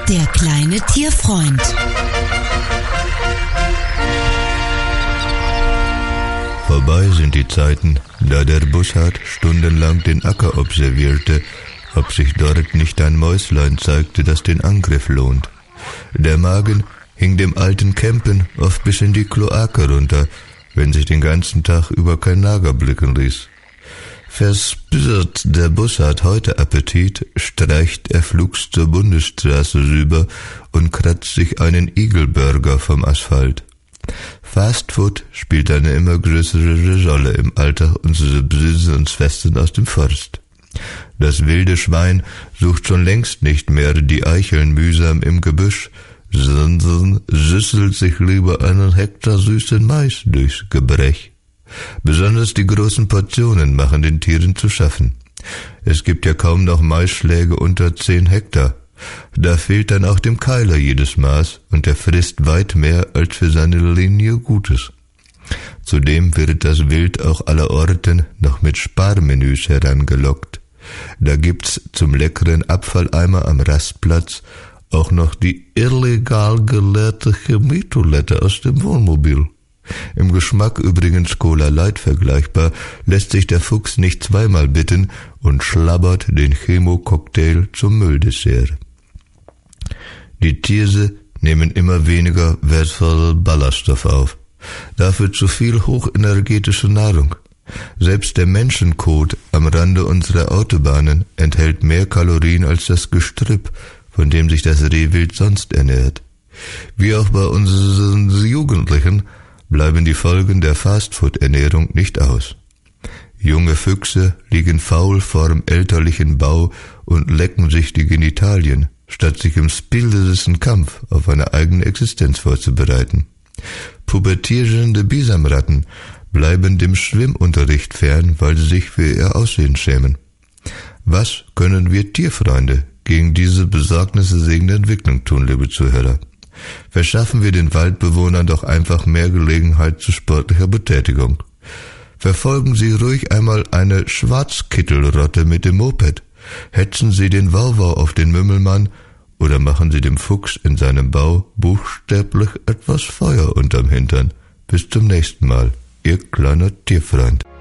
Der kleine Tierfreund. Vorbei sind die Zeiten, da der Bussard stundenlang den Acker observierte, ob sich dort nicht ein Mäuslein zeigte, das den Angriff lohnt. Der Magen hing dem alten Kämpen oft bis in die Kloake runter, wenn sich den ganzen Tag über kein Nager blicken ließ. Verspürt der Bussard heute Appetit, streicht er flugs zur Bundesstraße rüber und kratzt sich einen Igelburger vom Asphalt. Fastfood spielt eine immer größere Rolle im Alltag unserer Brüder und Schwestern aus dem Forst. Das wilde Schwein sucht schon längst nicht mehr die Eicheln mühsam im Gebüsch, sondern süsselt sich lieber einen Hektar süßen Mais durchs Gebrech. Besonders die großen Portionen machen den Tieren zu schaffen. Es gibt ja kaum noch Maisschläge unter 10 Hektar. Da fehlt dann auch dem Keiler jedes Maß und er frisst weit mehr als für seine Linie Gutes. Zudem wird das Wild auch allerorten noch mit Sparmenüs herangelockt. Da gibt's zum leckeren Abfalleimer am Rastplatz auch noch die illegal geleerte Chemietoilette aus dem Wohnmobil. Im Geschmack übrigens Cola Light vergleichbar, lässt sich der Fuchs nicht zweimal bitten und schlabbert den Chemococktail zum Mülldessert. Die Tiere nehmen immer weniger wertvolle Ballaststoffe auf, dafür zu viel hochenergetische Nahrung. Selbst der Menschenkot am Rande unserer Autobahnen enthält mehr Kalorien als das Gestrüpp, von dem sich das Rehwild sonst ernährt. Wie auch bei unseren Jugendlichen bleiben die Folgen der Fastfood-Ernährung nicht aus. Junge Füchse liegen faul vorm elterlichen Bau und lecken sich die Genitalien, statt sich im spielerischen Kampf auf eine eigene Existenz vorzubereiten. Pubertierende Bisamratten bleiben dem Schwimmunterricht fern, weil sie sich für ihr Aussehen schämen. Was können wir Tierfreunde gegen diese besorgniserregende Entwicklung tun, liebe Zuhörer? Verschaffen wir den Waldbewohnern doch einfach mehr Gelegenheit zu sportlicher Betätigung. Verfolgen Sie ruhig einmal eine Schwarzkittelrotte mit dem Moped. Hetzen Sie den Wauwau auf den Mümmelmann oder machen Sie dem Fuchs in seinem Bau buchstäblich etwas Feuer unterm Hintern. Bis zum nächsten Mal, Ihr kleiner Tierfreund.